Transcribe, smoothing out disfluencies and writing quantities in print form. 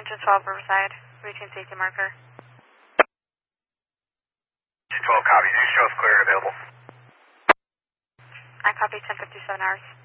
Engine 12 Riverside, routine safety marker. 12 copy. News shows clear and available. I copy 10:57 hours.